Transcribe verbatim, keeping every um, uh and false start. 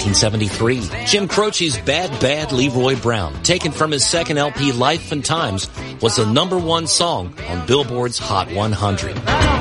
nineteen seventy-three, Jim Croce's Bad Bad Leroy Brown, taken from his second L P Life and Times, was the number one song on Billboard's Hot one hundred.